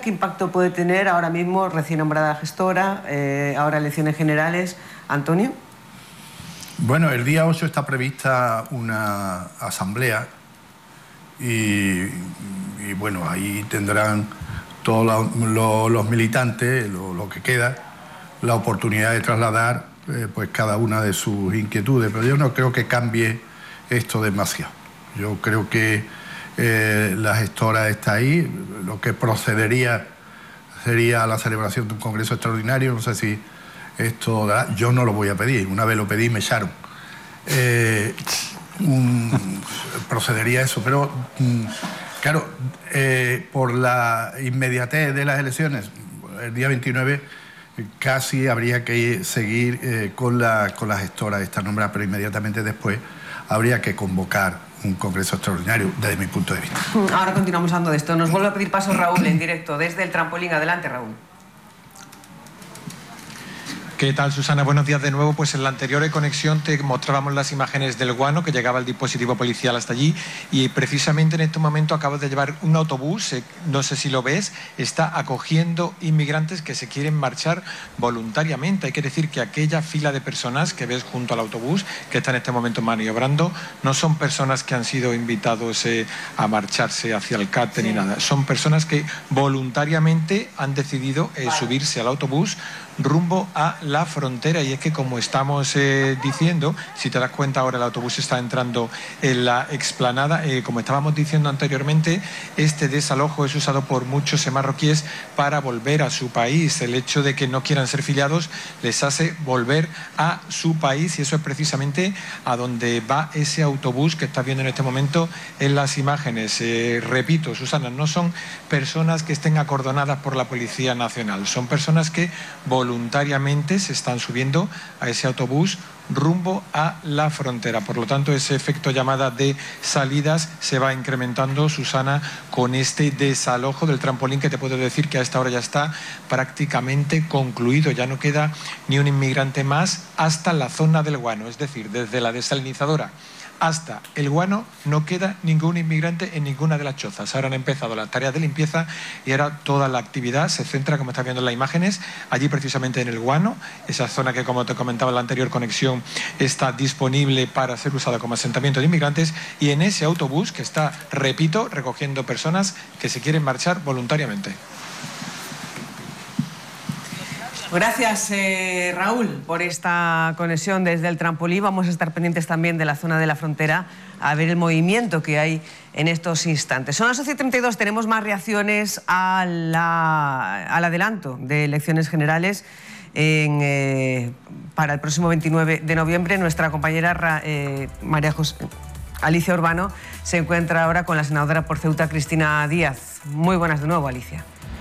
¿qué impacto puede tener ahora mismo, recién nombrada gestora, ahora elecciones generales? Antonio. Bueno, el día 8 está prevista una asamblea y bueno, ahí tendrán todos los militantes, lo que queda, la oportunidad de trasladar pues cada una de sus inquietudes, pero yo no creo que cambie esto demasiado. Yo creo que la gestora está ahí, lo que procedería sería la celebración de un congreso extraordinario. No sé si esto da, yo no lo voy a pedir, una vez lo pedí y me echaron. Procedería eso, pero claro, por la inmediatez de las elecciones, el día 29 casi habría que seguir con la gestora esta nombrada, pero inmediatamente después habría que convocar un congreso extraordinario, desde mi punto de vista. Ahora continuamos hablando de esto. Nos vuelve a pedir paso Raúl en directo desde el trampolín. Adelante, Raúl. ¿Qué tal, Susana? Buenos días de nuevo. Pues en la anterior conexión te mostrábamos las imágenes del Guano, que llegaba el dispositivo policial hasta allí, y precisamente en este momento acabas de llevar un autobús, no sé si lo ves, está acogiendo inmigrantes que se quieren marchar voluntariamente. Hay que decir que aquella fila de personas que ves junto al autobús, que está en este momento maniobrando, no son personas que han sido invitados a marcharse hacia el CAT ni nada. Son personas que voluntariamente han decidido subirse al autobús rumbo a la frontera. Y es que, como estamos diciendo, si te das cuenta ahora el autobús está entrando en la explanada, como estábamos diciendo anteriormente, este desalojo es usado por muchos marroquíes para volver a su país. El hecho de que no quieran ser filiados les hace volver a su país, y eso es precisamente a donde va ese autobús que estás viendo en este momento en las imágenes. Repito, Susana, no son personas que estén acordonadas por la Policía Nacional, son personas que voluntariamente se están subiendo a ese autobús rumbo a la frontera. Por lo tanto, ese efecto llamada de salidas se va incrementando, Susana, con este desalojo del trampolín, que te puedo decir que a esta hora ya está prácticamente concluido. Ya no queda ni un inmigrante más hasta la zona del Guano, es decir, desde la desalinizadora hasta el Guano no queda ningún inmigrante en ninguna de las chozas. Ahora han empezado las tareas de limpieza y ahora toda la actividad se centra, como estás viendo en las imágenes, allí precisamente en el Guano, esa zona que, como te comentaba en la anterior conexión, está disponible para ser usada como asentamiento de inmigrantes, y en ese autobús que está, repito, recogiendo personas que se quieren marchar voluntariamente. Gracias, Raúl, por esta conexión desde el trampolín. Vamos a estar pendientes también de la zona de la frontera, a ver el movimiento que hay en estos instantes. Son las 11:32, tenemos más reacciones al adelanto de elecciones generales para el próximo 29 de noviembre. Nuestra compañera Alicia Urbano se encuentra ahora con la senadora por Ceuta, Cristina Díaz. Muy buenas de nuevo, Alicia.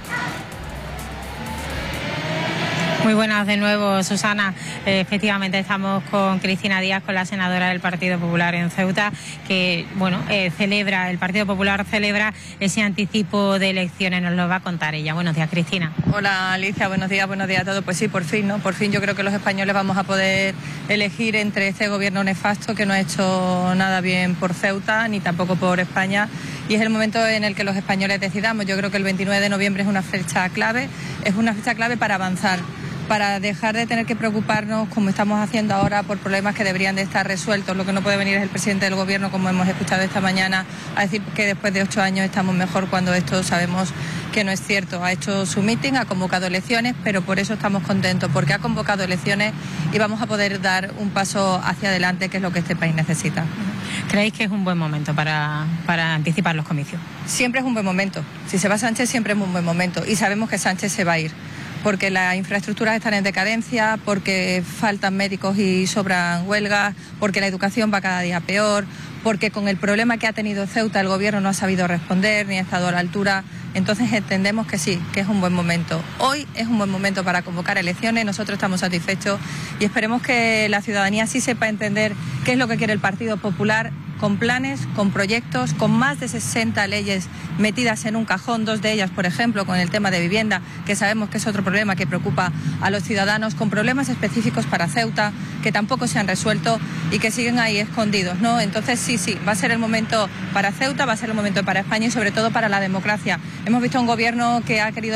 Muy buenas de nuevo, Susana. Efectivamente estamos con Cristina Díaz, con la senadora del Partido Popular en Ceuta, que el Partido Popular celebra ese anticipo de elecciones. Nos lo va a contar ella. Buenos días, Cristina. Hola, Alicia, buenos días a todos. Pues sí, por fin, ¿no? Por fin yo creo que los españoles vamos a poder elegir entre este gobierno nefasto que no ha hecho nada bien por Ceuta ni tampoco por España, y es el momento en el que los españoles decidamos. Yo creo que el 29 de noviembre es una fecha clave para avanzar, para dejar de tener que preocuparnos, como estamos haciendo ahora, por problemas que deberían de estar resueltos. Lo que no puede venir es el presidente del gobierno, como hemos escuchado esta mañana, a decir que después de 8 años estamos mejor, cuando esto sabemos que no es cierto. Ha hecho su meeting, ha convocado elecciones, pero por eso estamos contentos, porque ha convocado elecciones y vamos a poder dar un paso hacia adelante, que es lo que este país necesita. ¿Creéis que es un buen momento para anticipar los comicios? Siempre es un buen momento. Si se va Sánchez, siempre es un buen momento, y sabemos que Sánchez se va a ir, porque las infraestructuras están en decadencia, porque faltan médicos y sobran huelgas, porque la educación va cada día peor, porque con el problema que ha tenido Ceuta el gobierno no ha sabido responder ni ha estado a la altura. Entonces entendemos que sí, que es un buen momento. Hoy es un buen momento para convocar elecciones, nosotros estamos satisfechos y esperemos que la ciudadanía sí sepa entender qué es lo que quiere el Partido Popular, con planes, con proyectos, con más de 60 leyes metidas en un cajón, 2 de ellas, por ejemplo, con el tema de vivienda, que sabemos que es otro problema que preocupa a los ciudadanos, con problemas específicos para Ceuta, que tampoco se han resuelto y que siguen ahí escondidos, ¿no? Entonces sí, va a ser el momento para Ceuta, va a ser el momento para España y sobre todo para la democracia. Hemos visto un gobierno que ha querido